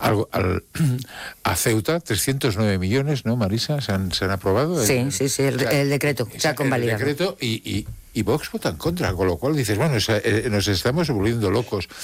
a Ceuta 309 millones, ¿no, Marisa? ¿Se han aprobado? Sí, el decreto se ha convalidado. El decreto y Vox vota en contra, con lo cual dices, bueno, nos estamos volviendo locos.